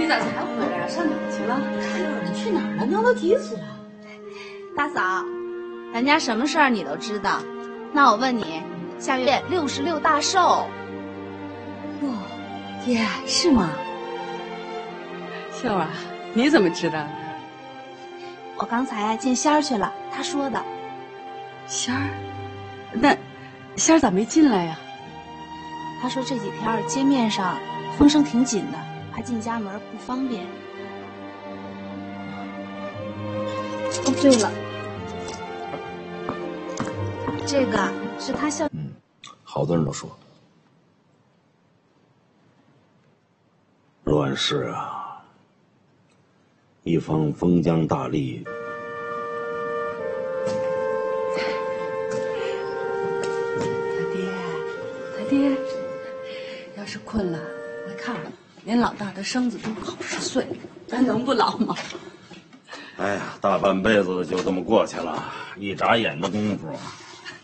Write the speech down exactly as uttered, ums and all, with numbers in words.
你咋才回来呀？上哪去了？ 哎呦，你去哪儿了？娘都急死了。 大嫂，咱家什么事儿你都知道，那我问你，下月六十六大寿。 哟，爹是吗？ 秀儿啊，你怎么知道的？ 我刚才见仙儿去了，他说的。 仙儿，那仙儿咋没进来呀？ 他说这几天街面上风声挺紧的，怕进家门不方便。哦，对了，这个是他孝。 嗯，好多人都说，乱世啊，一方封疆大吏。 他爹，他爹，要是困了，我看了，连老大的生子都好十岁了，咱能不老吗？ 哎呀，大半辈子就这么过去了，一眨眼的功夫，